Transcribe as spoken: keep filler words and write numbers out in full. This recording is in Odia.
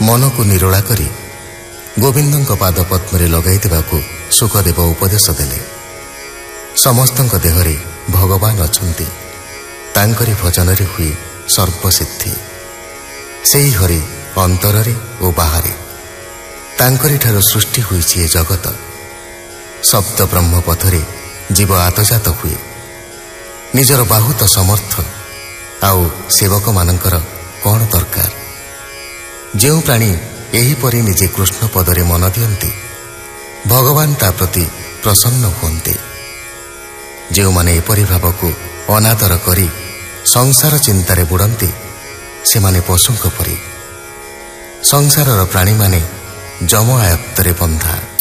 ମନକୁ ନିରୋଳା କରି ଗୋବିନ୍ଦଙ୍କ ପାଦ ପଦ୍ମରେ ଲଗାଇ ଦେବାକୁ ସୁଖଦେବ ଉପଦେଶ ଦେଲେ। ସମସ୍ତଙ୍କ ଦେହରେ ଭଗବାନ ଅଛନ୍ତି, ତାଙ୍କରି ଭଜନରେ ହୁଏ ସର୍ବସିଦ୍ଧି। ସେହି ହରି ଅନ୍ତରରେ ଓ ବାହାରେ, ତାଙ୍କରି ଠାରୁ ସୃଷ୍ଟି ହୋଇଛି ଏ ଜଗତ। ଶବ୍ଦ ବ୍ରହ୍ମ ପଥରେ ଜୀବ ଆତଜାତ ହୁଏ। ନିଜର ବାହୁତ ସମର୍ଥ ଆଉ ସେବକମାନଙ୍କର କ'ଣ ଦରକାର? ଯେଉଁ ପ୍ରାଣୀ ଏହିପରି ନିଜେ କୃଷ୍ଣ ପଦରେ ମନ ଦିଅନ୍ତି, ଭଗବାନ ତା ପ୍ରତି ପ୍ରସନ୍ନ ହୁଅନ୍ତି। ଯେଉଁମାନେ ଏପରି ଭାବକୁ ଅନାଦର କରି ସଂସାର ଚିନ୍ତାରେ ବୁଡ଼ନ୍ତି, ସେମାନେ ପଶୁଙ୍କ ପରି। ସଂସାରର ପ୍ରାଣୀମାନେ ଯମ ଆୟତ୍ତରେ ବନ୍ଧା।